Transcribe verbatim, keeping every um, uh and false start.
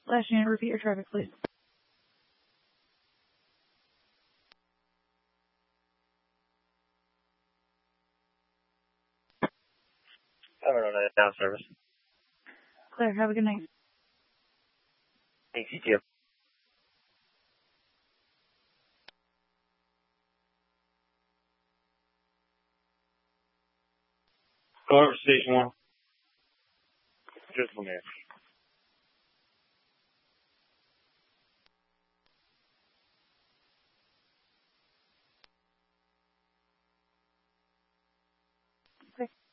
Last unit, repeat your traffic, please. seven oh nine down service. Clear. Have a good night. Thanks, you too. Go over to station one. Just one minute. Okay.